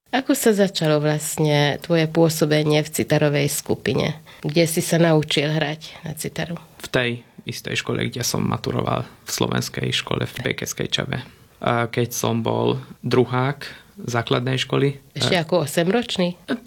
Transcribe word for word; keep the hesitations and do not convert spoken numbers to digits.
Ako sa začalo vlastne tvoje pôsobenie v citarovej skupine? Kde si sa naučil hrať na citaru? V tej istej škole, kde som maturoval, v slovenskej škole v Pekeskej Čave. A keď som bol druhák základnej školy. Ešte ako osemročný?